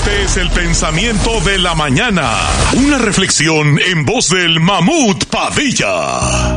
Este es el pensamiento de la mañana. Una reflexión en voz del Mamut Padilla.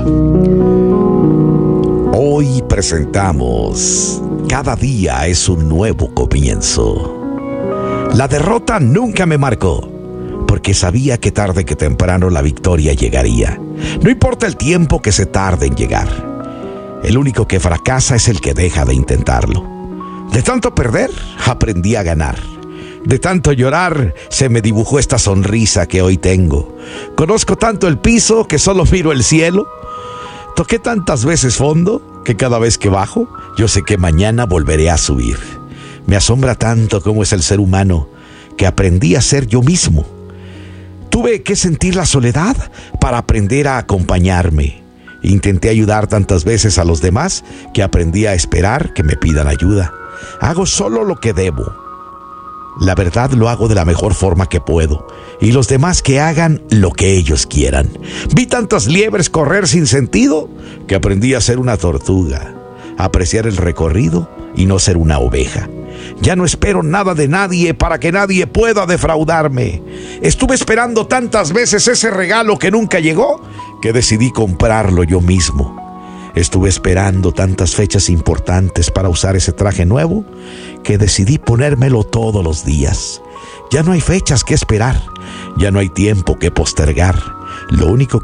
Hoy presentamos Cada día es un nuevo comienzo. La derrota nunca me marcó, porque sabía que tarde que temprano la victoria llegaría. No importa el tiempo que se tarde en llegar. El único que fracasa es el que deja de intentarlo. De tanto perder, aprendí a ganar. De tanto llorar, se me dibujó esta sonrisa que hoy tengo. Conozco tanto el piso que solo miro el cielo. Toqué tantas veces fondo que cada vez que bajo, yo sé que mañana volveré a subir. Me asombra tanto cómo es el ser humano que aprendí a ser yo mismo. Tuve que sentir la soledad para aprender a acompañarme. Intenté ayudar tantas veces a los demás que aprendí a esperar que me pidan ayuda. Hago solo lo que debo. La verdad lo hago de la mejor forma que puedo, y los demás que hagan lo que ellos quieran. Vi tantas liebres correr sin sentido que aprendí a ser una tortuga, a apreciar el recorrido y no ser una oveja. Ya no espero nada de nadie para que nadie pueda defraudarme. Estuve esperando tantas veces ese regalo que nunca llegó que decidí comprarlo yo mismo. Estuve esperando tantas fechas importantes para usar ese traje nuevo que decidí ponérmelo todos los días. Ya no hay fechas que esperar, ya no hay tiempo que postergar. Lo único